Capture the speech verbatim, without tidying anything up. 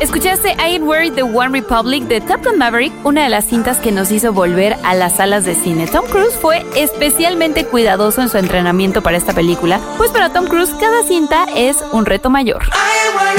Escuchaste I Ain't Worried The One Republic de Top Gun Maverick, una de las cintas que nos hizo volver a las salas de cine. Tom Cruise fue especialmente cuidadoso en su entrenamiento para esta película, pues para Tom Cruise cada cinta es un reto mayor.